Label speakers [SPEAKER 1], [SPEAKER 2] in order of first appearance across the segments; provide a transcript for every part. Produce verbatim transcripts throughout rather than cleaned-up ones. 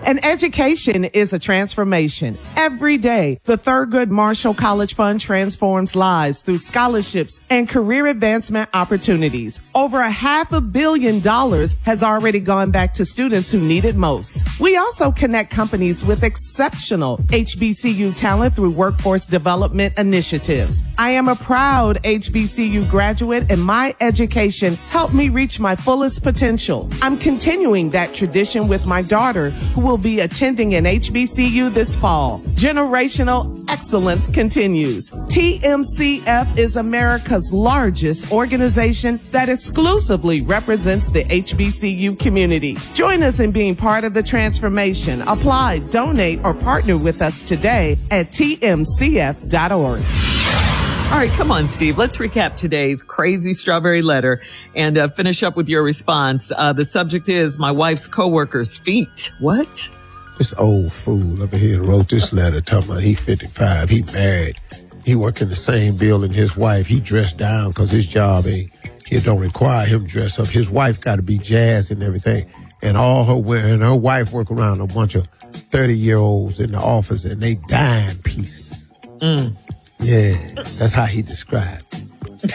[SPEAKER 1] And education is a transformation. Every day, the Thurgood Marshall College Fund transforms lives through scholarships and career advancement opportunities. Over a half a billion dollars has already gone back to students who need it most. We also connect companies with exceptional H B C U talent through workforce development initiatives. I am a proud H B C U graduate, and my education helped me reach my fullest potential. I'm continuing that tradition with my daughter, who will be attending an H B C U this fall. Generational excellence continues. T M C F is America's largest organization that exclusively represents the H B C U community. Join us in being part of the transformation. Apply, donate, or partner with us today at T M C F dot org.
[SPEAKER 2] All right, come on, Steve. Let's recap today's crazy strawberry letter and uh, finish up with your response. Uh, the subject is my wife's coworker's feet. What?
[SPEAKER 3] This old fool over here wrote this letter talking about he fifty-five, he married, he work in the same building his wife, he dressed down because his job ain't, it don't require him dress up. His wife got to be jazzed and everything. And all her, and her wife work around a bunch of thirty-year-olds in the office and they dime pieces.
[SPEAKER 2] Mm.
[SPEAKER 3] Yeah, that's how he described it.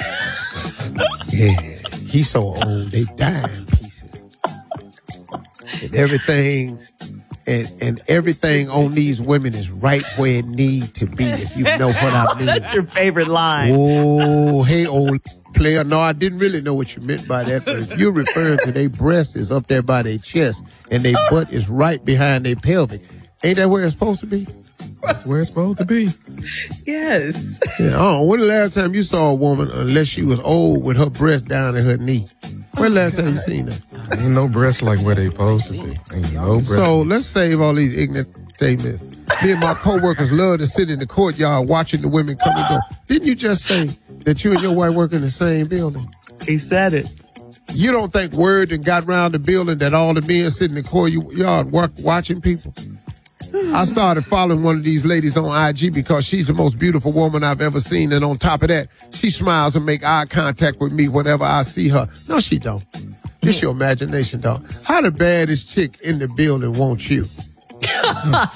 [SPEAKER 3] Yeah, he's so old, they dime pieces. And everything, and, and everything on these women is right where it need to be, if you know what I mean.
[SPEAKER 2] That's your favorite line.
[SPEAKER 3] Oh, hey, old player. No, I didn't really know what you meant by that, but if you're referring to their breast is up there by their chest and their butt is right behind their pelvic, ain't that where it's supposed to be?
[SPEAKER 4] That's where it's supposed to be.
[SPEAKER 2] Yes.
[SPEAKER 3] Yeah, oh, when the last time you saw a woman, unless she was old, with her breast down at her knee? When the last time you seen that?
[SPEAKER 4] Ain't no breasts like where they supposed to be. Ain't no breasts.
[SPEAKER 3] So let's save all these ignorant statements. Me and my coworkers love to sit in the courtyard watching the women come and go. Didn't you just say that you and your wife work in the same building?
[SPEAKER 2] He said it.
[SPEAKER 3] You don't think word and got around the building that all the men sit in the courtyard work, watching people? I started following one of these ladies on I G because she's the most beautiful woman I've ever seen. And on top of that, she smiles and make eye contact with me whenever I see her. No, she don't. It's your imagination, dog. How the baddest chick in the building wants you? How?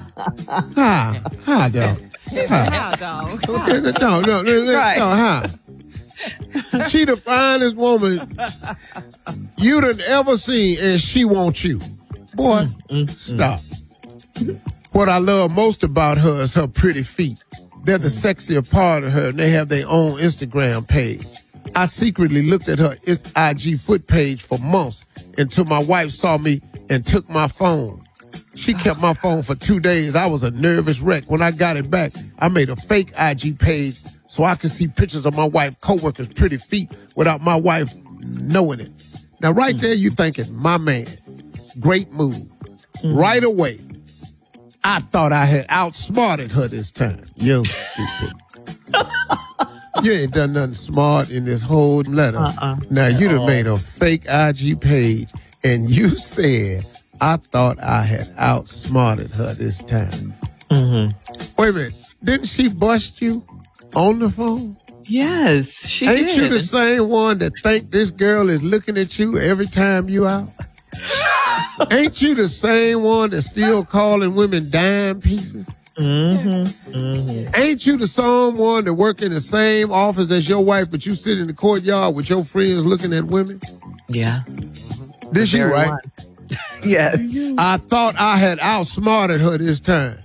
[SPEAKER 3] How, dog?
[SPEAKER 1] How, dog?
[SPEAKER 3] No, no, no, no,
[SPEAKER 2] Right.
[SPEAKER 3] no, how? She the finest woman you done ever seen, and she wants you. Boy,
[SPEAKER 2] Mm, mm,
[SPEAKER 3] stop. What I love most about her is her pretty feet. They're the sexier part of her, and they have their own Instagram page. I secretly looked at her I G foot page for months until my wife saw me and took my phone. She kept my phone for two days. I was a nervous wreck. When I got it back, I made a fake I G page so I could see pictures of my wife's coworkers' pretty feet without my wife knowing it. Now, right there, you thinking, my man, great move. Mm-hmm. Right away, I thought I had outsmarted her this time. You stupid. You ain't done nothing smart in this whole letter.
[SPEAKER 2] Uh-uh.
[SPEAKER 3] Now, you done made a fake I G page, and you said, I thought I had outsmarted her this time.
[SPEAKER 2] Mm-hmm.
[SPEAKER 3] Wait a minute. Didn't she bust you on the phone?
[SPEAKER 2] Yes, she
[SPEAKER 3] Ain't
[SPEAKER 2] did.
[SPEAKER 3] you the same one that think this girl is looking at you every time you out? Ain't you the same one that's still calling women dime pieces?
[SPEAKER 2] Mm-hmm. Mm-hmm.
[SPEAKER 3] Ain't you the same one that work in the same office as your wife, but you sit in the courtyard with your friends looking at women?
[SPEAKER 2] Yeah.
[SPEAKER 3] This you, right?
[SPEAKER 2] Yes.
[SPEAKER 3] I thought I had outsmarted her this time.